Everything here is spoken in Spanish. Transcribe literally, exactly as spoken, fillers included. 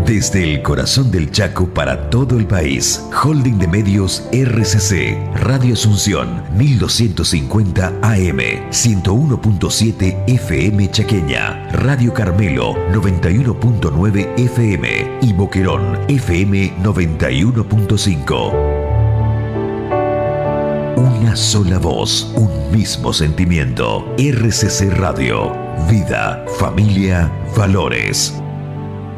Desde el corazón del Chaco para todo el país. Holding de Medios R C C. Radio Asunción, mil doscientos cincuenta A M, ciento uno punto siete F M Chaqueña. Radio Carmelo, noventa y uno punto nueve F M. Y Boquerón, F M noventa y uno punto cinco. Una sola voz, un mismo sentimiento. R C C Radio. Vida, familia, valores.